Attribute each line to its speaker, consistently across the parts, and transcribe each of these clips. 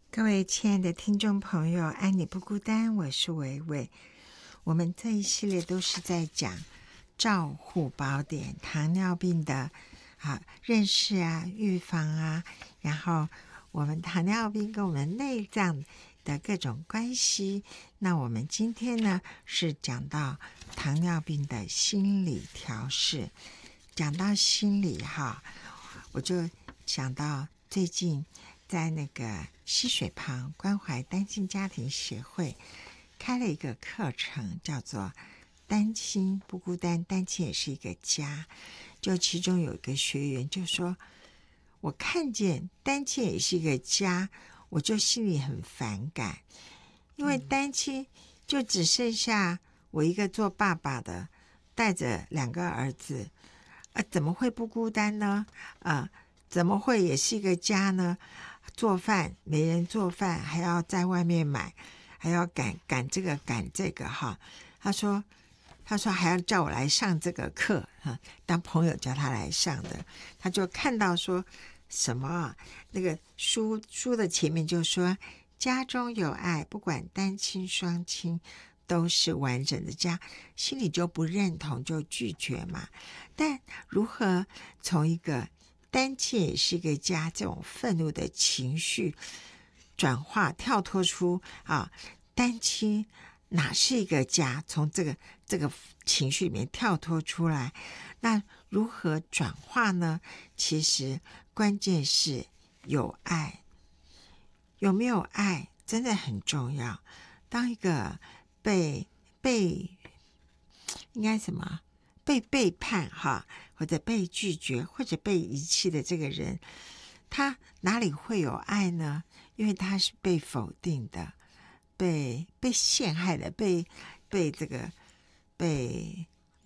Speaker 1: 各位亲爱的听众朋友，爱你不孤单，我是维维。我们这一系列都是在讲照护宝典，糖尿病的认识啊、预防啊，然后我们糖尿病跟我们内脏的各种关系。那我们今天呢是讲到糖尿病的心理调试。讲到心理我就想到最近在那个溪水旁关怀单亲家庭协会开了一个课程，叫做单亲不孤单，单亲也是一个家。就其中有一个学员就说，我看见单亲也是一个家，我就心里很反感，因为单亲就只剩下我一个做爸爸的，带着2个儿子，怎么会不孤单呢？怎么会也是一个家呢？做饭没人做饭，还要在外面买，还要赶这个赶这个他说还要叫我来上这个课当朋友叫他来上的。他就看到说什么那个书的前面就说，家中有爱，不管单亲双亲都是完整的家，心里就不认同，就拒绝嘛。但如何从一个单亲也是一个家这种愤怒的情绪转化，跳脱出单亲哪是一个家，从这个情绪里面跳脱出来，那如何转化呢？其实关键是有爱，有没有爱真的很重要。当一个被应该什么被背叛或者被拒绝或者被遗弃的这个人，他哪里会有爱呢？因为他是被否定的，被陷害的，被这个背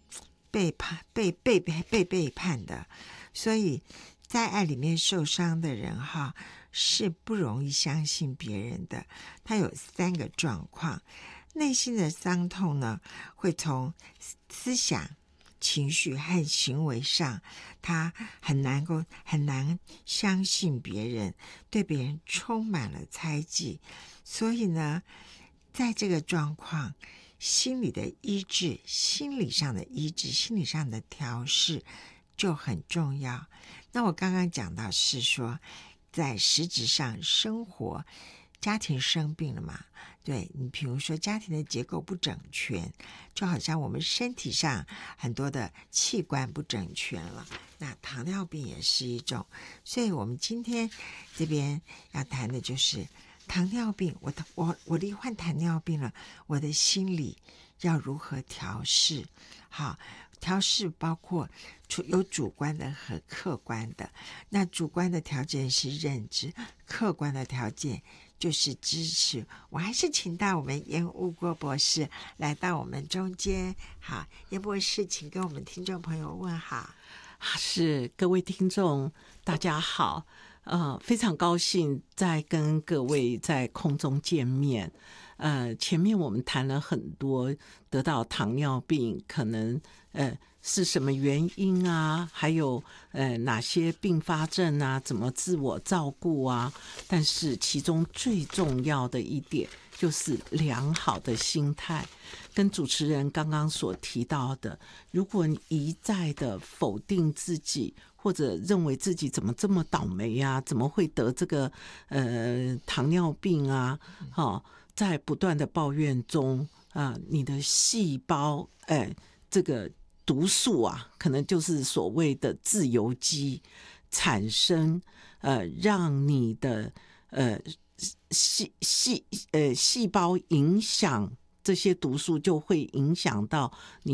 Speaker 1: 叛的。所以在爱里面受伤的人是不容易相信别人的。他有3个状况。内心的伤痛呢，会从思想、情绪和行为上，他很难相信别人，对别人充满了猜忌。所以呢，在这个状况，心理的医治、心理上的医治、心理上的调试就很重要。那我刚刚讲到是说，在实质上生活，家庭生病了嘛，对，你比如说家庭的结构不整全，就好像我们身体上很多的器官不整全了，那糖尿病也是一种。所以我们今天这边要谈的就是糖尿病，我罹患糖尿病了，我的心理要如何调试？调试包括有主观的和客观的。那主观的条件是认知，客观的条件就是支持。我还是请到我们严务国博士来到我们中间。好，严博士，请跟我们听众朋友问好。
Speaker 2: 是，各位听众大家好，非常高兴再跟各位在空中见面。前面我们谈了很多得到糖尿病可能是什么原因啊，还有哪些并发症啊，怎么自我照顾啊，但是其中最重要的一点就是良好的心态。跟主持人刚刚所提到的，如果你一再的否定自己，或者认为自己怎么这么倒霉啊，怎么会得这个糖尿病啊，在不断的抱怨中你的细胞这个毒素可能就是所谓的自由基产生，让你的细胞影响，这些毒素就会影响到你